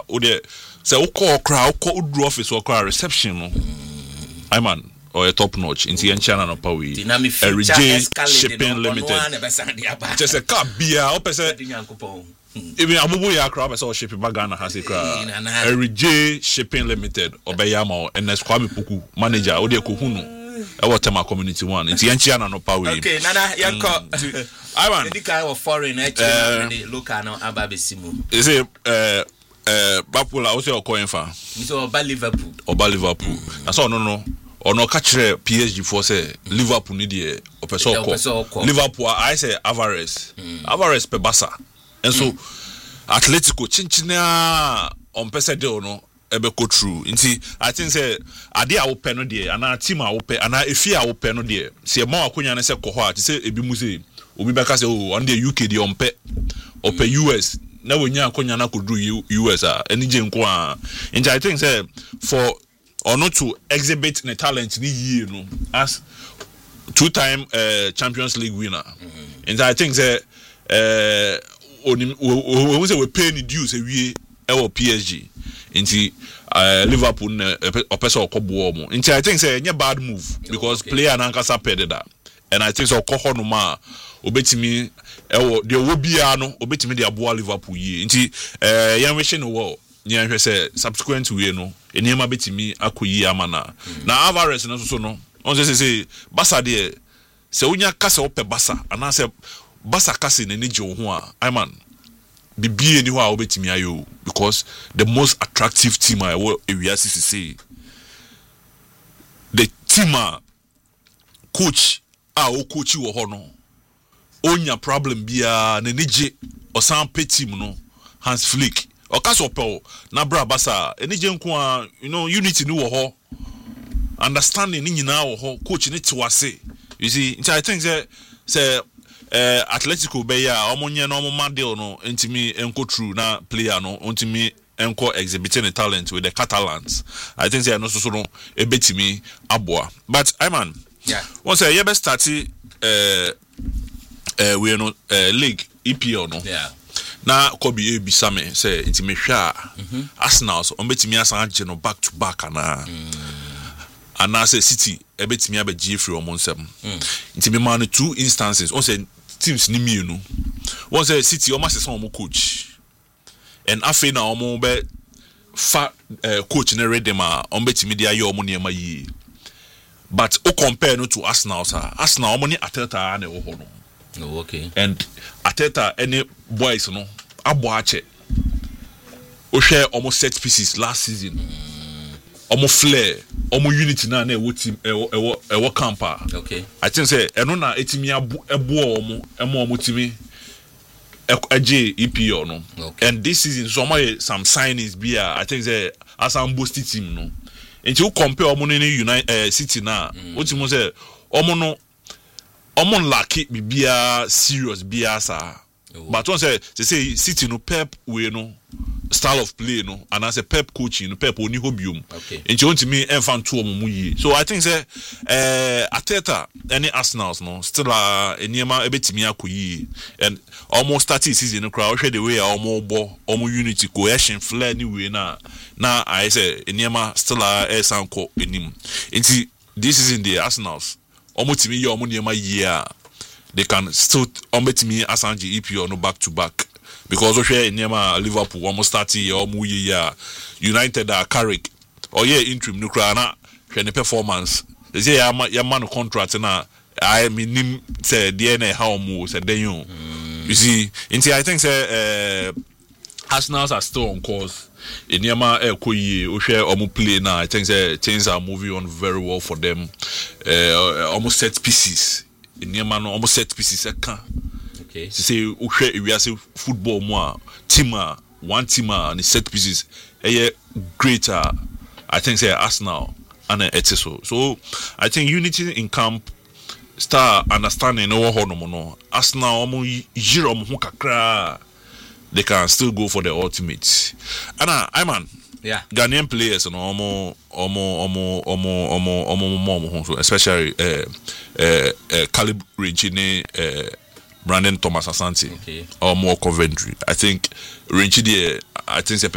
ode say wo call crowd wo do office wo call reception no I man or a top notch in the China no power shipping limited just a car beer or person even abubu ya crowd so shipping bagana has a crowd RJ shipping limited obeyama and Kwame Puku manager ode ko hunu I want my community one. It's Yanchiana no power. Okay, Nana, you call. I want. The kind of foreign actually local no ababesimu. Is it Bapula also coin for? It's about Liverpool. About Liverpool. That's all no. Or no catch PSG for say Liverpool need a person. Liverpool I say Alvarez. Alvarez pe Barca. And so Atletico Chinchina on pese de no ebe go through. Inti I think say ade a wo pe no de ana team a wo pe ana efi a wo pe no de. Se ma akonya na se ko ho ati say ebi mu say obi beka say oh on the UK de on pe US na wonya akonya na ko do US a eni je nko a. Inti I think say for or not to exhibit the talent ni year no as two-time Champions League winner. And I think that we say we pay the dues we our PSG into Liverpool or person or Kobo. And I think say a bad move because player na nkasa pede that. And I think so Koho no ma obetimi the obiano obetimi the aboa Liverpool ye. Nti yan we she no wo nyan say subsequent we no enema betimi akoyi amana na Alvarez no so no on say Barca de se unya kase ope Barca ana se Barca kase na ni je ho a I man bibie ni ho a obetimi ayo because the most attractive team I will ewiase say the team coach o coach wo ho no onya problem bia na ni je osan pe team no Hans Flick Okasopo na bra Barca enije nko a unity ni wo ho understanding ni nyina wo ho coach ni tiwase you see I think say Atletico be ya omonye no omma deal no ntimi enko true na player no ntimi enko exhibiting the talent with the Catalans I think say no so no ebetimi aboa but I man yeah once you be start we no league EPL no yeah na Kobe Bisame say it's me hwa Arsenal so betimi asan je no back to back ana ana say City e betimi abeji free omonsem it's me man two instances on say teams ni mienu one say City o ma se son coach and afi na omo be fa coach na ready ma on betimi dia ye omo niam yi but o compare no to Arsenal sir Arsenal omo ni Arteta na wo ho no. Oh, okay. And Arteta any boys no aboache o share almost set pieces last season almost flair almost unity na e team e camper. Okay. I think say eno na etimi ebo omo timi eje EPL no. Okay. And this season some signings be I think say as am boost team no. And you compare omo ni United City na what you say omo no Omon lucky bia serious bia sa but one say City no Pep we no style of play no and as a Pep coaching no Pep oni hobium okay and you want to me enfan to omo yi so I think say Arteta any Arsenals no still eniema ebetimi akoyi and almost started season no crowd the way omo unity cohesion flair ni we na I say eniema still sanko enim nti this is in the Arsenals omotimi ye omuniema year they can still ometimi asanji EPL no back to back because ohwe eniema Liverpool almost starting ye omu year United are Carrick or ye interim no kra na hwe ne performance they say ya man contract na I mean say DNA how mu say den you see I think say Arsenal are still on course Eniema Ekoyi Oshe Omu play now. I think things are moving on very well for them. Almost set pieces. Eniema no almost set pieces. Okay. To say Oshe we are say football more teamer one teamer and the set pieces. Greater. I think say Arsenal and Etiso. So I think unity in camp start understanding no no Arsenal omu jiro omu kakra. They can still go for the ultimate. And I man, yeah, Ghanaian players and especially Caleb Rinchine, Brandon Thomas Asante, okay, or more Coventry. I think Rinchine, I think